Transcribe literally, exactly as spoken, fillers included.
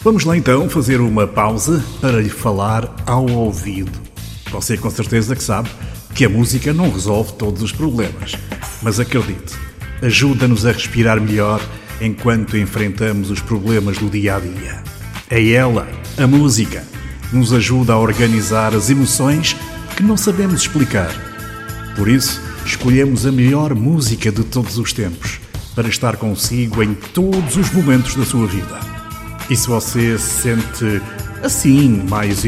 Vamos lá então fazer uma pausa para lhe falar ao ouvido. Você com certeza que sabe que a música não resolve todos os problemas, mas acredite, ajuda-nos a respirar melhor enquanto enfrentamos os problemas do dia-a-dia. É ela, a música, nos ajuda a organizar as emoções que não sabemos explicar. Por isso, escolhemos a melhor música de todos os tempos para estar consigo em todos os momentos da sua vida. E se você se sente assim, mais